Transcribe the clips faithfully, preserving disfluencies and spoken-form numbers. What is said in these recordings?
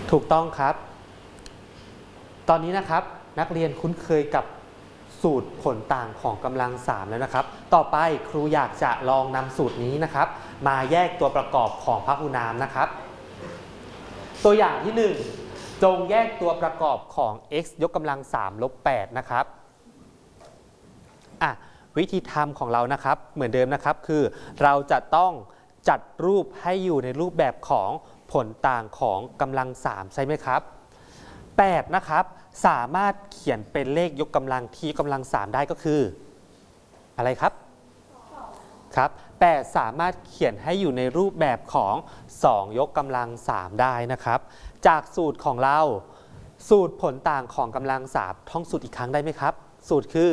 ถูกต้องครับตอนนี้นะครับนักเรียนคุ้นเคยกับสูตรผลต่างของกำลังสามแล้วนะครับต่อไปครูอยากจะลองนำสูตรนี้นะครับมาแยกตัวประกอบของพหุนามนะครับตัวอย่างที่หนึ่งจงแยกตัวประกอบของ x ยกกำลังสามลบแปดนะครับอ่ะวิธีทำของเรานะครับเหมือนเดิมนะครับคือเราจะต้องจัดรูปให้อยู่ในรูปแบบของผลต่างของกำลังสามใช่ไหมครับแปดนะครับสามารถเขียนเป็นเลขยกกำลังที่กำลังสามได้ก็คืออะไรครับครับแปดสามารถเขียนให้อยู่ในรูปแบบของสองยกกำลังสามได้นะครับจากสูตรของเราสูตรผลต่างของกำลังสามท่องสูตรอีกครั้งได้ไหมครับสูตรคือ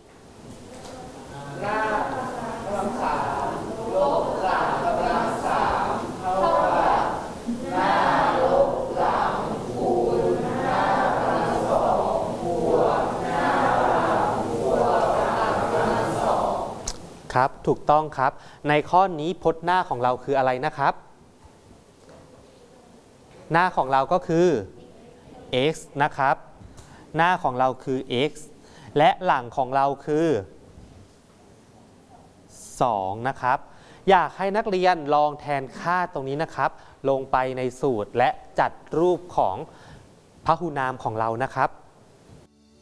หน้ากำลังสามลบหลังกำลังสามเท่ากับหน้าลบหลังคูณหน้ากำลังสองบวกหน้าหลังบวกหน้ากำลังสองครับถูกต้องครับในข้อนี้พจน์หน้าของเราคืออะไรนะครับหน้าของเราก็คือ x นะครับหน้าของเราคือ x และหลังของเราคือสองนะครับอยากให้นักเรียนลองแทนค่าตรงนี้นะครับลงไปในสูตรและจัดรูปของพหุนามของเรานะครับ